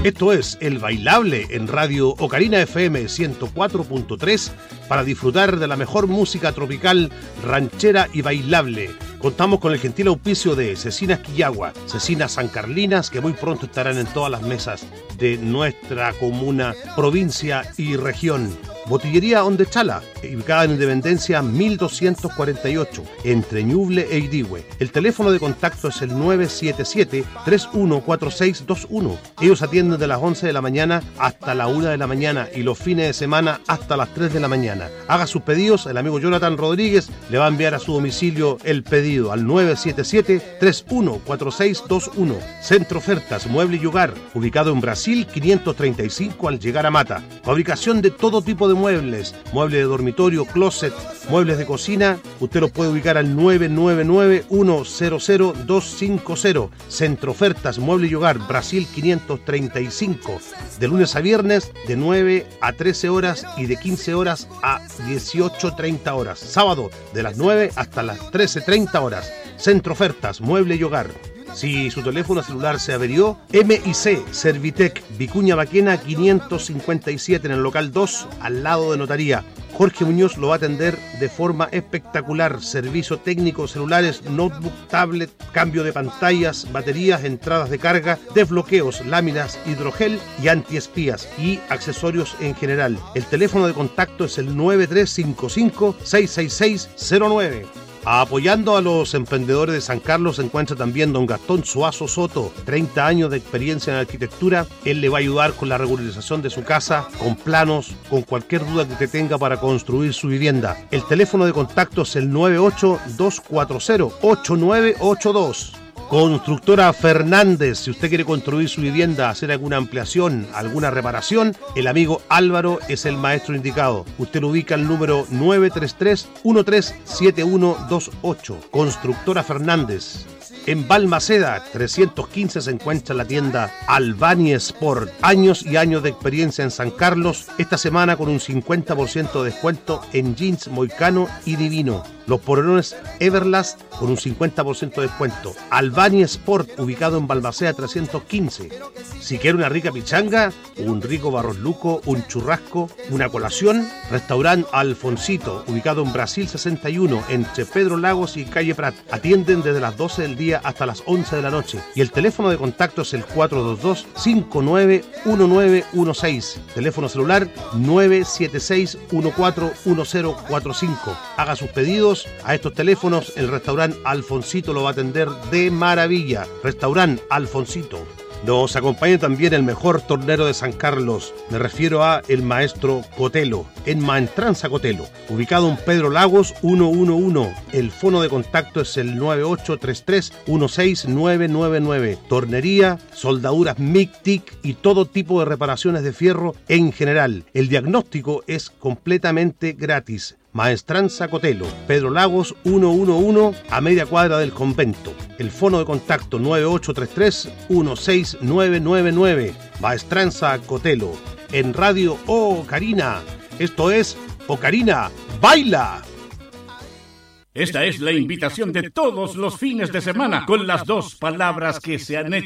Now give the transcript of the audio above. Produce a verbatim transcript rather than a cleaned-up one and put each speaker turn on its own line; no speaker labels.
Esto es El Bailable en Radio Ocarina F M ciento cuatro punto tres para disfrutar de la mejor música tropical, ranchera y bailable. Contamos con el gentil auspicio de Cecinas Quillagua, Cecinas San Carlinas, que muy pronto estarán en todas las mesas de nuestra comuna, provincia y región. Botillería Ondechala, ubicada en Independencia mil doscientos cuarenta y ocho, entre Ñuble e Idigüe. El teléfono de contacto es el nueve siete siete, tres uno cuatro seis dos uno. Ellos atienden de las once de la mañana hasta la una de la mañana y los fines de semana hasta las tres de la mañana. Haga sus pedidos, el amigo Jonathan Rodríguez le va a enviar a su domicilio el pedido al nueve siete siete, tres uno cuatro seis dos uno. Centro Ofertas, Mueble y Hogar, ubicado en Brasil quinientos treinta y cinco al llegar a Mata. Fabricación de todo tipo de muebles, muebles de dormitorio, closet, muebles de cocina. Usted los puede ubicar al nueve nueve nueve, uno cero cero, dos cinco cero. Centro Ofertas, Mueble y Hogar, Brasil quinientos treinta y cinco. De lunes a viernes, de nueve a trece horas y de quince horas a dieciocho treinta horas. Sábado, de las nueve hasta las trece treinta horas. Centro Ofertas, Mueble y Hogar. Si su teléfono celular se averió, M I C Servitec, Vicuña Maquena quinientos cincuenta y siete en el local dos, al lado de Notaría. Jorge Muñoz lo va a atender de forma espectacular. Servicio técnico, celulares, notebook, tablet, cambio de pantallas, baterías, entradas de carga, desbloqueos, láminas, hidrogel y antiespías y accesorios en general. El teléfono de contacto es el nueve tres cinco cinco, seis seis seis cero nueve. Apoyando a los emprendedores de San Carlos se encuentra también don Gastón Suazo Soto, treinta años de experiencia en arquitectura. Él le va a ayudar con la regularización de su casa, con planos, con cualquier duda que usted tenga para construir su vivienda. El teléfono de contacto es el nueve ocho dos cuatro cero, ocho nueve ocho dos. Constructora Fernández, si usted quiere construir su vivienda, hacer alguna ampliación, alguna reparación, el amigo Álvaro es el maestro indicado. Usted lo ubica al número nueve tres tres, uno tres siete uno dos ocho. Constructora Fernández. En Balmaceda trescientos quince se encuentra la tienda Albany Sport. Años y años de experiencia en San Carlos. Esta semana con un cincuenta por ciento de descuento en jeans Moicano y Divino. Los polerones Everlast con un cincuenta por ciento de descuento. Albany Sport, ubicado en Balmaceda trescientos quince. Si quiere una rica pichanga, un rico barros luco, un churrasco, una colación, restaurante Alfonsito, ubicado en Brasil sesenta y uno, entre Pedro Lagos y Calle Prat. Atienden desde las doce del día hasta las once de la noche. Y el teléfono de contacto es el cuatro dos dos, cinco nueve uno nueve uno seis. Teléfono celular nueve siete seis, uno cuatro uno cero cuatro cinco. Haga sus pedidos a estos teléfonos. El restaurante Alfonsito lo va a atender de maravilla. Restaurante Alfonsito. Nos acompaña también el mejor tornero de San Carlos. Me refiero a el maestro Cotelo, en Maestranza Cotelo, ubicado en Pedro Lagos ciento once. El fono de contacto es el nueve ocho tres tres, uno seis nueve nueve nueve. Tornería, soldaduras M I C, T I C y todo tipo de reparaciones de fierro en general. El diagnóstico es completamente gratis. Maestranza Cotelo, Pedro Lagos ciento once, a media cuadra del convento. El fono de contacto nueve ocho tres tres, uno seis nueve nueve nueve. Maestranza Cotelo, en Radio Ocarina. Esto es Ocarina Baila.
Esta es la invitación de todos los fines de semana con las dos palabras que se han hecho